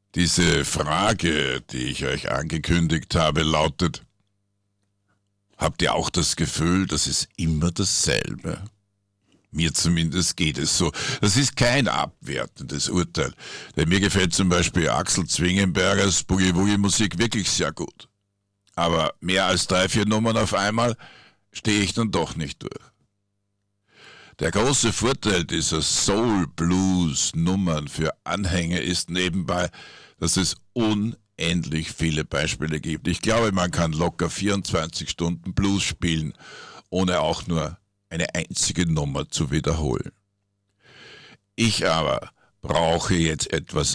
Diese Frage, die ich euch angekündigt habe, lautet: Habt ihr auch das Gefühl, das ist immer dasselbe? Mir zumindest geht es so. Das ist kein abwertendes Urteil. Denn mir gefällt zum Beispiel Axel Zwingenbergers Boogie-Woogie-Musik wirklich sehr gut. Aber mehr als 3, 4 Nummern auf einmal stehe ich dann doch nicht durch. Der große Vorteil dieser Soul-Blues-Nummern für Anhänger ist nebenbei, dass es unendlich viele Beispiele gibt. Ich glaube, man kann locker 24 Stunden Blues spielen, ohne auch nur eine einzige Nummer zu wiederholen. Ich aber brauche jetzt etwas